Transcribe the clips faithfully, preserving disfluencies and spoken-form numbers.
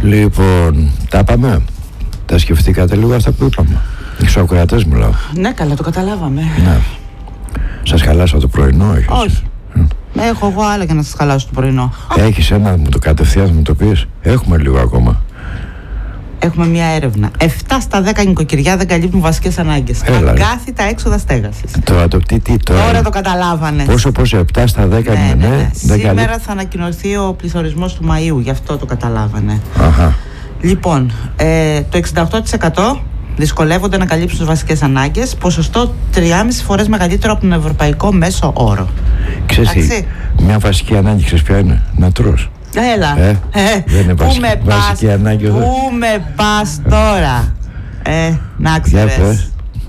Λοιπόν, τα πάμε. Τα σκεφτήκατε λίγο αυτά που είπαμε? Οι ακροατές μιλάω. Ναι, καλά, το καταλάβαμε. Ναι. Σας χαλάσα το πρωινό, όχι? Όχι. Mm. Έχω εγώ άλλα για να σας χαλάσω το πρωινό. Έχεις ένα, μου το κατευθείαν μου το πεις? Έχουμε λίγο ακόμα. Έχουμε μια έρευνα. επτά στα δέκα νοικοκυριά δεν καλύπτουν βασικές ανάγκες. Αγκάθητα έξοδα στέγασης. Τώρα το τι, τι τώρα. Τώρα το καταλάβανε. Πόσο, πόσο, επτά στα δέκα. Ναι, ναι, ναι. ναι. Σήμερα καλύπ... θα ανακοινωθεί ο πληθωρισμός του Μαΐου, γι' αυτό το καταλάβανε. Αχα. Λοιπόν, ε, το εξήντα οκτώ τοις εκατό δυσκολεύονται να καλύψουν τις βασικές ανάγκες, ποσοστό τρεις φορές μεγαλύτερο από τον ευρωπαϊκό μέσο όρο. Ξέρεις τι, μια βασική ανάγκη ξέρεις ποια είναι? Να τρως. Έλα, ε, ε, δεν είναι πού βασική, με βασική πας, ανάγκη εδώ. πού με πας τώρα? Ε, να ξέρεις.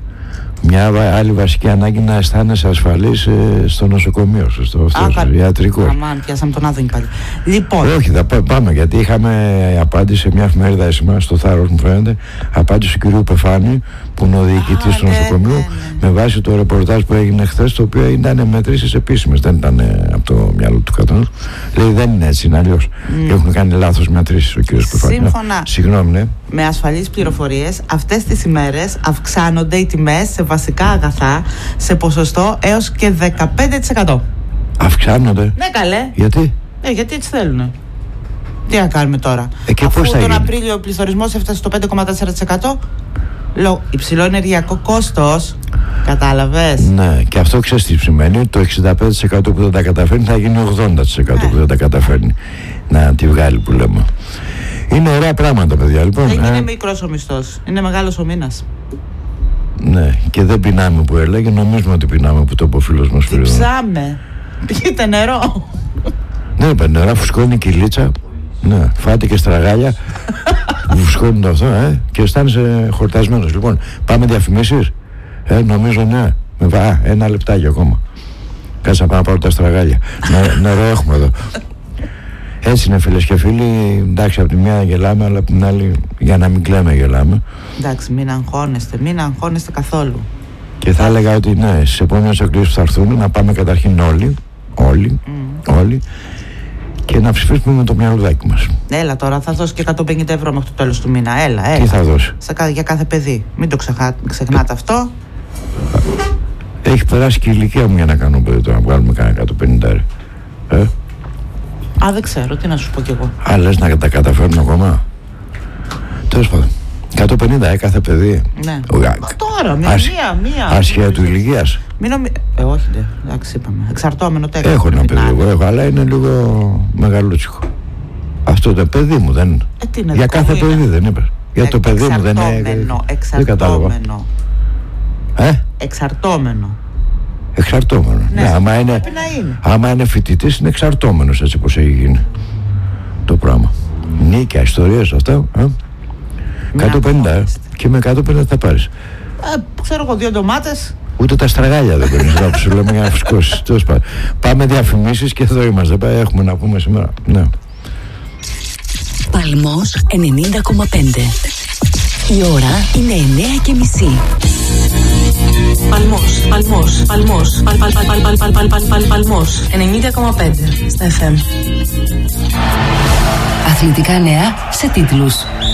Μια άλλη βασική ανάγκη να αισθάνεσαι ασφαλής ε, στο νοσοκομείο σου, στο αυτό, ιατρικό. Αμάν, πιάσαμε τον Άδωνη πάλι. Λοιπόν. Όχι, θα πάμε, γιατί είχαμε απάντηση σε μια εφημερίδα εσημά, στο Θάρρος μου φαίνεται, απάντηση του κυρίου Πεφάνη, που είναι ο διοικητής του νοσοκομείου, ναι, ναι, ναι. με βάση το ρεπορτάζ που έγινε χθες, το οποίο ήταν μετρήσεις επίσημες, δεν ήταν ε, από το μυαλό του κατώνα. Λέει δεν είναι έτσι, είναι αλλιώς. Mm. Έχουν κάνει λάθος μετρήσεις ο κύριος Πεφάνη. Σύμφωνα. Συγγνώμη, ναι. Με ασφαλείς πληροφορίες, αυτές τις ημέρες αυξάνονται οι τιμές σε βασικά αγαθά σε ποσοστό έως και δεκαπέντε τοις εκατό. Αυξάνονται? Ναι, καλέ. Γιατί? Ε, γιατί έτσι θέλουνε. Τι να κάνουμε τώρα? Ε, και Αφού πώς θα τον γίνει? Απρίλιο ο πληθωρισμός έφτασε στο πέντε κόμμα τέσσερα τοις εκατό, λόγω υψηλό ενεργειακό κόστος. Κατάλαβες? Ναι, και αυτό ξέρεις τι σημαίνει? Το εξήντα πέντε τοις εκατό που δεν τα καταφέρνει θα γίνει ογδόντα τοις εκατό ναι. που δεν τα καταφέρνει να τη βγάλει, που λέμε. Είναι ωραία πράγματα, παιδιά, λοιπόν. Δεν ε... είναι μικρός ο μισθός, είναι μεγάλος ο μήνας. Ναι, και δεν πεινάμε που έλεγε, νομίζουμε ότι πεινάμε που το είπε ο φίλος μας. Τι ψάμε, πηγείτε νερό. Ναι, είπε νερά, φουσκώνει η κυλίτσα. Ναι, φάτε και στραγάλια που φουσκώνουν το αυτό, ε, και αισθάνεσαι χορτασμένος. Λοιπόν, πάμε διαφημίσεις. Ε, νομίζω ναι. Με βά, ένα λεπτάκι ακόμα. Κάτσε να πάω να πάρω τα στραγάλια. Νερό έχουμε εδώ. Έτσι είναι, φίλες και φίλοι. Εντάξει, από τη μία γελάμε, αλλά από την άλλη για να μην κλαίμε γελάμε. Εντάξει, μην αγχώνεστε, μην αγχώνεστε καθόλου. Και θα έλεγα ότι ναι, στις επόμενες εκλογές που θα έρθουν να πάμε καταρχήν όλοι, όλοι, mm. όλοι, και να ψηφίσουμε με το μυαλουδάκι μας. Έλα τώρα, θα δώσει και εκατόν πενήντα ευρώ μέχρι το τέλος του μήνα. Έλα, έλα. Τι θα δώσει? Σε, για κάθε παιδί. Μην το ξεχά, ξεχνάτε αυτό. Έχει περάσει και η ηλικία μου για να κάνω παιδί, το να βγάλουμε κανένα εκατόν πενήντα. Ε? Α, δεν ξέρω, τι να σου πω κι εγώ. Α, λες να τα καταφέρνω ακόμα? Τέλος πάντων, εκατόν πενήντα ε, κάθε παιδί. Ναι. Ο, τώρα, μία, ας, μία, μία. Άσχετα του ηλικίας. Μην νομι... Ε, όχι, δε. Εντάξει, είπαμε. Εξαρτώμενο τέλος. Έχω ένα παιδί, εγώ έχω, αλλά είναι λίγο μεγαλούτσικο. Αυτό το παιδί μου δεν είναι. Ε, τι είναι για κάθε παιδί είναι. Δεν είπες. Για ε, το παιδί μου δεν είναι. Εξαρτώμενο. Ε? Εξαρτώμενο. Εξαρτώμενο. Ναι, ναι, άμα είναι, είναι. άμα είναι φοιτητής είναι εξαρτώμενος, έτσι πως έχει γίνει το πράγμα. Νίκια, ιστορίες αυτά. Ε? εκατόν πενήντα ε? Και με εκατόν πενήντα θα πάρεις. Ε, ξέρω εγώ, δύο ντομάτες. Ούτε τα στραγάλια δεν παίρνεις να σου λέμε για να φουσκώσεις. Πάμε διαφημίσεις και εδώ είμαστε. Έχουμε να πούμε σήμερα. Ναι. Παλμός ενενήντα κόμμα πέντε. Η ώρα είναι εννέα και μισή. Παλμός, Παλμός, Παλμός, παλ, παλ, παλ, παλ, παλ, παλ, παλ, παλ, Παλμός, ενενήντα κόμμα πέντε στα εφ εμ. Αθλητικά νέα σε τίτλους.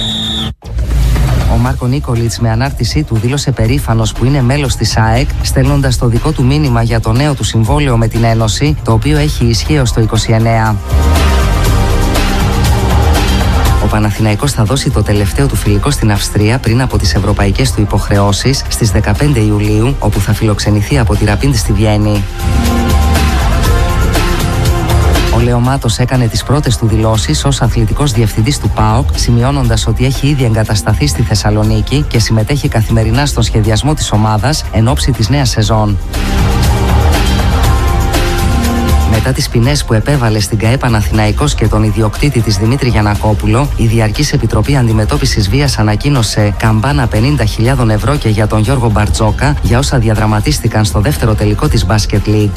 Ο Μάρκο Νίκολιτς με ανάρτησή του δήλωσε περήφανος που είναι μέλος της ΑΕΚ, στέλνοντας το δικό του μήνυμα για το νέο του συμβόλαιο με την Ένωση, το οποίο έχει ισχύ ως το είκοσι εννέα. Ο Παναθηναϊκός θα δώσει το τελευταίο του φιλικό στην Αυστρία πριν από τις ευρωπαϊκές του υποχρεώσεις στις δεκαπέντε Ιουλίου, όπου θα φιλοξενηθεί από τη Ραπίντ στη Βιέννη. Ο Λεωμάτος έκανε τις πρώτες του δηλώσεις ως αθλητικός διευθυντής του ΠΑΟΚ, σημειώνοντας ότι έχει ήδη εγκατασταθεί στη Θεσσαλονίκη και συμμετέχει καθημερινά στον σχεδιασμό της ομάδας εν ώψη της νέας σεζόν. Μετά τις ποινές που επέβαλε στην ΚΑΕ Παναθηναϊκός και τον ιδιοκτήτη της Δημήτρη Γιαννακόπουλο, η Διαρκής Επιτροπή Αντιμετώπισης Βίας ανακοίνωσε καμπάνα πενήντα χιλιάδες ευρώ και για τον Γιώργο Μπαρτζόκα για όσα διαδραματίστηκαν στο δεύτερο τελικό της Basket League.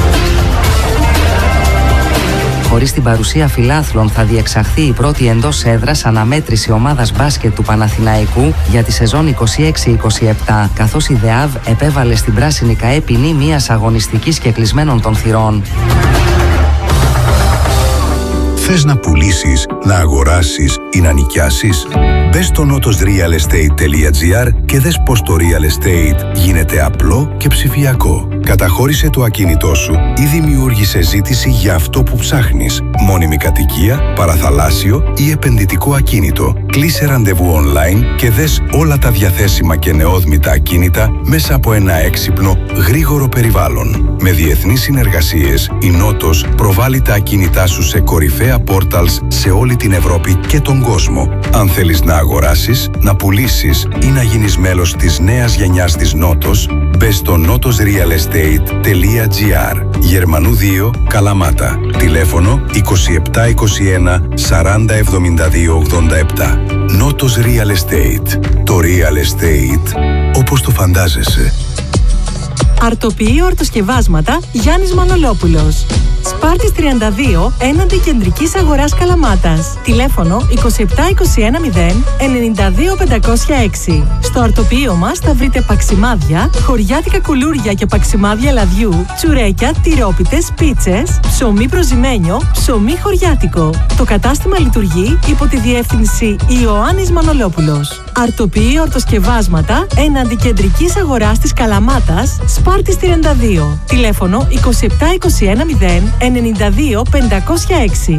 Χωρίς την παρουσία φιλάθλων θα διεξαχθεί η πρώτη εντός έδρας αναμέτρηση ομάδας μπάσκετ του Παναθηναϊκού για τη σεζόν είκοσι έξι είκοσι επτά, καθώς η ΔΕΑΒ επέβαλε στην πράσινη ΚΑΕ ποινή μιας αγωνιστικής και κλεισμένων των θυρών. Θες να πουλήσεις, να αγοράσεις ή να νοικιάσεις? Μπες στο νότος real estate τελεία gr και δες πως το real estate γίνεται απλό και ψηφιακό. Καταχώρησε το ακίνητό σου ή δημιούργησε ζήτηση για αυτό που ψάχνεις. Μόνιμη κατοικία, παραθαλάσσιο ή επενδυτικό ακίνητο. Κλείσε ραντεβού online και δες όλα τα διαθέσιμα και νεόδμητα ακίνητα μέσα από ένα έξυπνο, γρήγορο περιβάλλον. Με διεθνείς συνεργασίες, η Νότος προβάλλει τα ακίνητά σου σε κορυφαία πόρταλς σε όλη την Ευρώπη και τον κόσμο. Αν θέλεις να αγοράσεις, να πουλήσεις ή να γίνεις μέλος της νέας γενιάς της Νότος, μπες στο νότος real estate τελεία gr. Γερμανού δύο, Καλαμάτα. Τηλέφωνο είκοσι επτά είκοσι ένα σαράντα εβδομήντα δύο ογδόντα επτά. Νότος Real Estate. Το Real Estate όπως το φαντάζεσαι. Αρτοποιείο ορτοσκευάσματα Γιάννης Μανολόπουλος. Σπάρτης τριάντα δύο έναντι Κεντρικής Αγοράς Καλαμάτας. Τηλέφωνο είκοσι επτά είκοσι ένα μηδέν ενενήντα δύο πεντακόσια έξι. Στο αρτοποιείο μας θα βρείτε παξιμάδια, χωριάτικα κουλούρια και παξιμάδια λαδιού, τσουρέκια, τυρόπιτες, πίτσες, ψωμί προζυμένιο, ψωμί χωριάτικο. Το κατάστημα λειτουργεί υπό τη διεύθυνση Ιωάννης Μανολόπουλος. Αρτοποιείο ορτοσκευάσματα έναντι Κεντρικής Αγοράς της Καλαμάτας, Σπάρτης τριάντα δύο. Τηλέφωνο είκοσι επτά είκοσι ένα μηδέν ενενήντα δύο πεντακόσια έξι.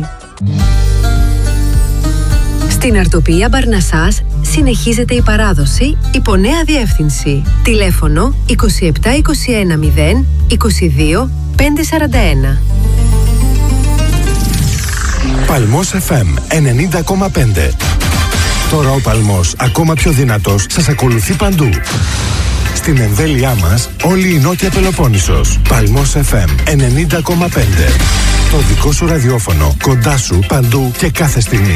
Στην Αρτοποιεία Μπαρνασάς συνεχίζεται η παράδοση υπό νέα διεύθυνση. Τηλέφωνο είκοσι επτά είκοσι ένα μηδέν είκοσι δύο πεντακόσια σαράντα ένα. Παλμός εφ εμ ενενήντα κόμμα πέντε. Τώρα ο Παλμός, ακόμα πιο δυνατός, σας ακολουθεί παντού. Στην εμβέλειά μας, όλη η Νότια Πελοπόννησος. Παλμός εφ εμ ενενήντα κόμμα πέντε. Το δικό σου ραδιόφωνο, κοντά σου, παντού και κάθε στιγμή.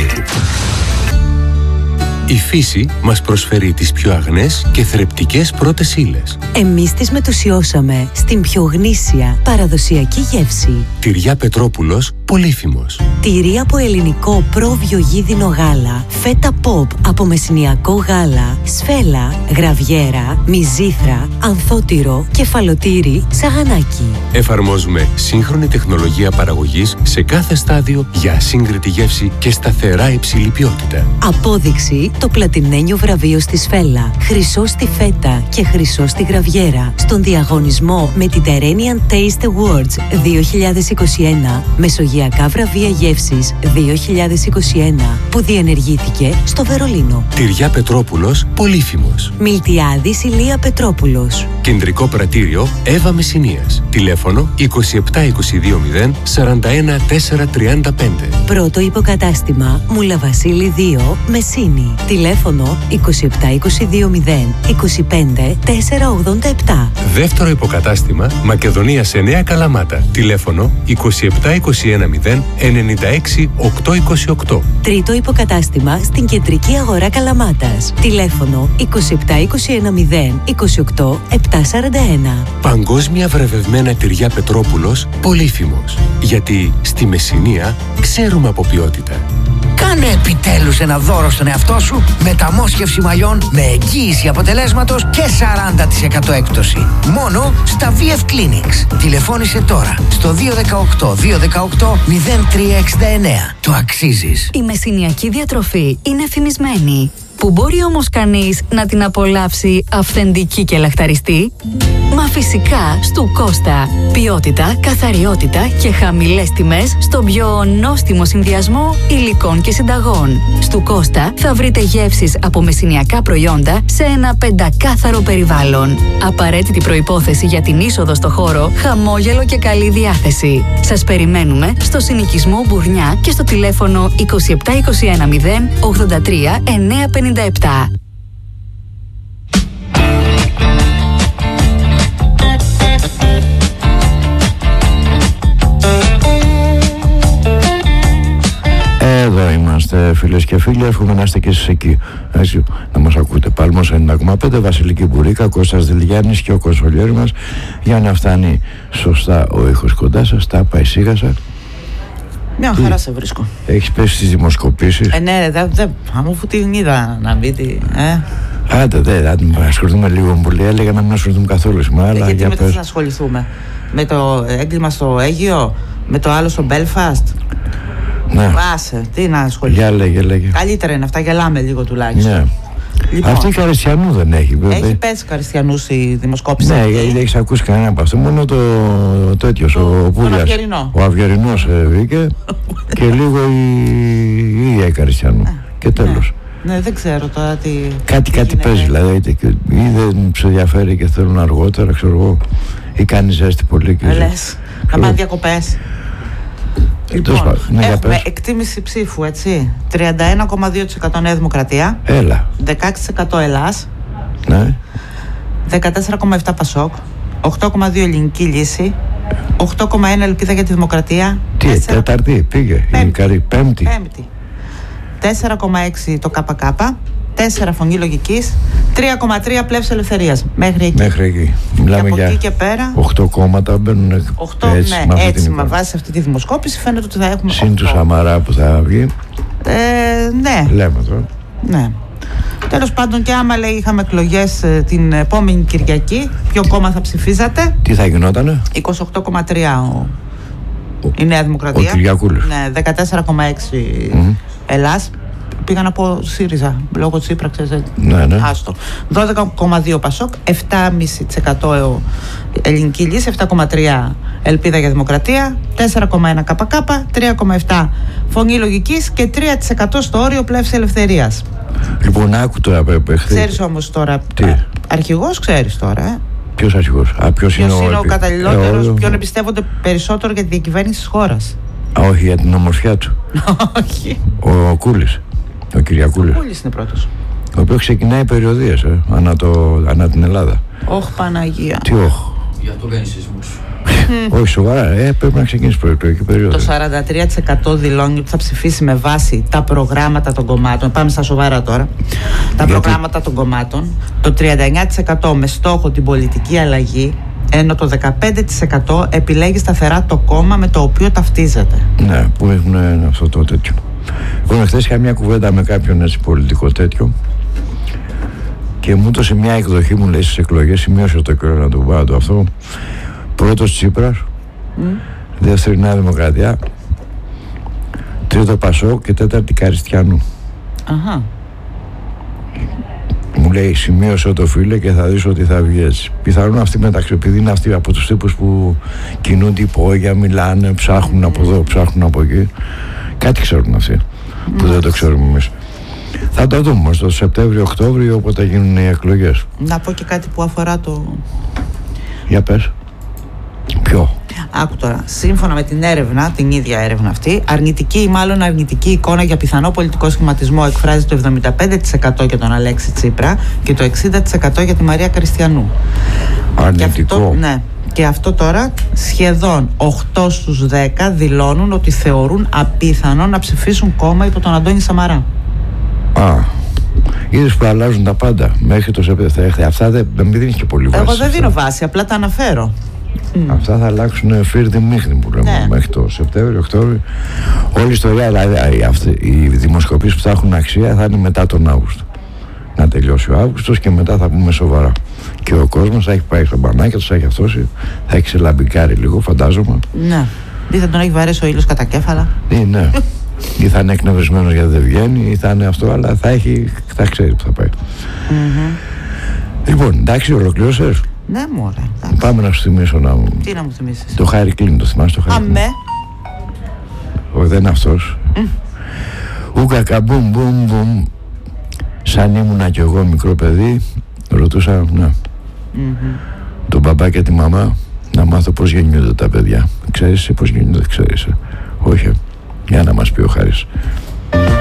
Η φύση μας προσφέρει τις πιο αγνές και θρεπτικές πρώτες ύλες. Εμείς τις μετουσιώσαμε στην πιο γνήσια παραδοσιακή γεύση. Τυριά Πετρόπουλος, Πολύφημος. Τυρί από ελληνικό πρόβιο γίδινο γάλα, φέτα ποπ από μεσηνιακό γάλα, σφέλα, γραβιέρα, μυζήθρα, ανθότυρο, κεφαλοτήρι, σαγανάκι. Εφαρμόζουμε σύγχρονη τεχνολογία παραγωγής σε κάθε στάδιο για ασύγκριτη γεύση και σταθερά υψηλή ποιότητα. Απόδειξη το πλατινένιο βραβείο στη σφέλα, χρυσό στη φέτα και χρυσό στη γραβιέρα στον διαγωνισμό Mediterranean Taste Awards δύο χιλιάδες είκοσι ένα, Μεσογειακά βραβεία γεύσης δύο χιλιάδες είκοσι ένα, που διενεργήθηκε στο Βερολίνο. Τυριά Πετρόπουλος, Πολύφημος. Μιλτιάδης Ηλία Πετρόπουλος. Κεντρικό πρατήριο Εύα Μεσσηνίας. Τηλέφωνο είκοσι επτά είκοσι δύο μηδέν σαράντα ένα τέσσερα τριάντα πέντε. Πρώτο υποκατάστημα Μουλαβασίλη δύο, Μεσσίνη. Τηλέφωνο είκοσι επτά είκοσι δύο μηδέν είκοσι πέντε τέσσερα ογδόντα επτά. Δεύτερο υποκατάστημα Μακεδονίας εννέα, Καλαμάτα. Τηλέφωνο είκοσι επτά είκοσι ένα μηδέν ενενήντα έξι οκτακόσια είκοσι οκτώ. Τρίτο υποκατάστημα στην Κεντρική Αγορά Καλαμάτας. Τηλέφωνο είκοσι επτά είκοσι ένα μηδέν είκοσι οκτώ επτακόσια σαράντα ένα. Παγκόσμια βραβευμένα τυριά Πετρόπουλος, Πολύφημος. Γιατί στη Μεσσηνία ξέρουμε από ποιότητα. Κάνε επιτέλους ένα δώρο στον εαυτό σου με μεταμόσχευση μαλλιών με εγγύηση αποτελέσματος και σαράντα τοις εκατό έκπτωση. Μόνο στα βι εφ Clinics. Τηλεφώνησε τώρα στο δύο ένα οκτώ δύο ένα οκτώ μηδέν τρία έξι εννέα. Το αξίζεις. Η μεσσηνιακή διατροφή είναι φημισμένη. Που μπορεί όμως κανείς να την απολαύσει αυθεντική και λαχταριστή? Μα φυσικά στου Κώστα. Ποιότητα, καθαριότητα και χαμηλές τιμές στον πιο νόστιμο συνδυασμό υλικών και συνταγών. Στου Κώστα θα βρείτε γεύσεις από μεσσηνιακά προϊόντα σε ένα πεντακάθαρο περιβάλλον. Απαραίτητη προϋπόθεση για την είσοδο στο χώρο, χαμόγελο και καλή διάθεση. Σας περιμένουμε στο συνοικισμό Μπουρνιά και στο τηλέφωνο είκοσι επτά είκοσι ένα μηδέν ογδόντα τρία εννιακόσια πενήντα επτά. Εδώ είμαστε φίλες και φίλοι, εύχομαι να είστε και εσείς εκεί, έτσι, να μας ακούτε. Παλμός ενενήντα κόμμα πέντε, Βασιλική Μπουρίκα, Κώστας Δηλιάννης και ο κονσολιέρ μας, για να φτάνει σωστά ο ήχος κοντά σας. Τα πάει σίγασα. Μια χαρά Τι? σε βρίσκω. Έχεις πέσει στις δημοσκοπήσεις? Ε, ναι, δεν δε, αφού την είδα να μπει τι, ε. Άντε, δε, άντε, ασχοληθούμε λίγο πολύ. Έλεγα να μην ασχοληθούμε καθόλου σήμερα. Ε, γιατί μετά θα ασχοληθούμε με το έγκλημα στο Αίγυο, με το άλλο στο Μπέλφαστ. Ναι. Άσε, τι να ασχοληθεί. Για λέγε, λέγε. Καλύτερα είναι αυτά, γελάμε λίγο τουλάχιστον. Ναι. Λοιπόν, αυτή η Καριστιανού δεν έχει, βέβαια. Έχει πέσει Καριστιανούς η δημοσκόπηση. Ναι, δεν έχει ακούσει κανένα από αυτό. Μόνο το τέτοιο, ο Πούλιας. Ο Αυγερινός βγήκε και λίγο η ίδια η Καριστιανού. Και τέλος. Ναι. Ναι, δεν ξέρω τώρα τι. Κάτι, τι κάτι παίζει, δηλαδή. Ή δεν σε ενδιαφέρει και θέλουν αργότερα, ξέρω εγώ. Ή κάνει ζέστη πολύ και. Λες, να πάνε διακοπές. Λοιπόν, ναι, έχουμε εκτίμηση ψήφου, έτσι. τριάντα ένα κόμμα δύο τοις εκατό Νέα Δημοκρατία. Έλα. δεκαέξι τοις εκατό Ελλάς. Ναι. δεκατέσσερα κόμμα επτά Πασόκ. οκτώ κόμμα δύο Ελληνική Λύση. οκτώ κόμμα ένα Ελπίδα για τη Δημοκρατία. Τι, τέσσερα... Τέταρτη πήγε. Πέμπτη. Η πέμπτη. Πέμπτη. τέσσερα κόμμα έξι το ΚΚ. τέσσερα Φωνή Λογικής. τρία κόμμα τρία Πλεύση Ελευθερίας. Μέχρι εκεί. Μέχρι εκεί. Μιλάμε και από για εκεί και πέρα. οκτώ κόμματα μπαίνουν οκτώ, έτσι. Ναι, με έτσι, με βάση αυτή τη δημοσκόπηση φαίνεται ότι θα έχουμε. Συν του Σαμαρά που θα βγει. Ε, ναι. Λέμε τώρα. Ναι. Τέλος πάντων, και άμα λέει είχαμε εκλογές την επόμενη Κυριακή, ποιο κόμμα θα ψηφίζατε? Τι θα γινότανε? είκοσι οκτώ κόμμα τρία ο... ο... η Νέα Δημοκρατία. Ο Κυριακούλης. Ναι, δεκατέσσερα κόμμα έξι mm-hmm. Ελλάς. Πήγα να πω ΣΥΡΙΖΑ, λόγω της ύπραξης. Ναι, ναι. Άστο. δώδεκα κόμμα δύο Πασόκ, επτά κόμμα πέντε τοις εκατό Ελληνική Λύση, επτά κόμμα τρία Ελπίδα για Δημοκρατία, τέσσερα κόμμα ένα ΚΚ, τρία κόμμα επτά Φωνή Λογικής και τρία τοις εκατό στο όριο Πλεύση Ελευθερίας. Λοιπόν, άκου τώρα. Ξέρεις όμως τώρα. Τι? Αρχηγός ξέρεις τώρα, ε. Ποιος αρχηγός? Α, ποιος, ποιος είναι, είναι ο, ο, ο καταλληλότερος, ε, ποιον εμπιστεύονται περισσότερο για τη διακυβέρνηση της χώρας? Α, όχι, για την ομορφιά του. Όχι. Ο Κούλης. Ο Κυριακούλης. Ο Κούλης είναι πρώτος. Ο οποίος ξεκινάει περιοδίες, ε, ανά, το, ανά την Ελλάδα. Όχ Παναγία. Τι όχ? Για το κάνει σεισμούς. Όχι, σοβαρά, ε, πρέπει να ξεκινήσει προεκλογική περίοδο. Το σαράντα τρία τοις εκατό δηλώνει ότι θα ψηφίσει με βάση τα προγράμματα των κομμάτων. Πάμε στα σοβαρά τώρα. Τα Γιατί... προγράμματα των κομμάτων. Το τριάντα εννιά τοις εκατό με στόχο την πολιτική αλλαγή, ενώ το δεκαπέντε τοις εκατό επιλέγει σταθερά το κόμμα με το οποίο ταυτίζεται. Ναι, που έχουν αυτό το τέτοιο. Λοιπόν, χθες είχα μια κουβέντα με κάποιον έτσι πολιτικό τέτοιο και μου έδωσε μια εκδοχή, μου λέει, στις εκλογές, σημείωσε το καιρό να το πάω το αυτό. Πρώτος Τσίπρας, mm. δεύτερη Νέα Δημοκρατία, τρίτο Πασόκ και τέταρτη Καριστιανού. Αχα. Μου λέει, σημείωσε το φίλε και θα δεις ότι θα βγει έτσι. Πιθανόν αυτοί μεταξύ, επειδή είναι αυτοί από τους τύπους που κινούνται υπόγεια, μιλάνε, ψάχνουν από εδώ, ψάχνουν από εκεί. Κάτι ξέρουν αυτοί που mm. δεν το ξέρουμε εμείς. Θα το δούμε στο Σεπτέμβριο-Οκτώβριο, όποτε γίνουν οι εκλογές. Να πω και κάτι που αφορά το... Για πες. Ποιο? Άκου τώρα. Σύμφωνα με την έρευνα, την ίδια έρευνα αυτή, αρνητική ή μάλλον αρνητική εικόνα για πιθανό πολιτικό σχηματισμό εκφράζει το εβδομήντα πέντε τοις εκατό για τον Αλέξη Τσίπρα και το εξήντα τοις εκατό για τη Μαρία Καριστιανού. Αρνητικό. Και αυτό, ναι. Και αυτό τώρα σχεδόν οκτώ στους δέκα δηλώνουν ότι θεωρούν απίθανο να ψηφίσουν κόμμα υπό τον Αντώνη Σαμαρά. Α, είδες που αλλάζουν τα πάντα. Μέχρι το Σεπτέμβριο. Αυτά δεν, δεν δίνεις και πολύ βάση. Εγώ δεν δίνω βάση, απλά τα αναφέρω. Αυτά θα αλλάξουν φίρδι μίχνη που λέμε, ναι. Μέχρι το Σεπτέμβριο, Οκτώβριο. Όλη η ιστορία, δηλαδή οι δημοσκοπήσεις που θα έχουν αξία θα είναι μετά τον Αύγουστο. Να τελειώσει ο Αύγουστος και μετά θα πούμε σοβαρά. Και ο κόσμος θα έχει πάει στα μπανάκια του, θα έχει αυτόσει, θα έχει ξελαμπικάρει λίγο, φαντάζομαι. Ναι. Ή θα τον έχει βαρέσει ο ήλιος κατά κέφαλα. Ναι, ναι. Ή θα είναι εκνευρισμένος γιατί δεν βγαίνει, ή θα είναι αυτό, αλλά θα έχει, θα ξέρει που θα πάει. Mm-hmm. Λοιπόν, εντάξει, ολοκλήρωσες. Ναι, μωρέ. Πάμε να σου θυμίσω να μου. Τι να μου θυμίσεις? Το Χάρη Κλίν, το θυμάσαι το Χάρη Κλίν? Αμέ. Όχι, δεν είναι αυτός. Mm. Ουκακα μπουμ μπουμ μπουμ. Σαν ήμουνα κι εγώ μικρό παιδί, ρωτούσα, ναι, mm-hmm. τον μπαμπά και τη μαμά να μάθω πώς γεννιούνται τα παιδιά. Ξέρεις πώς γεννιούνται? Ξέρεις? Όχι. Για να μας πει ο Χάρης.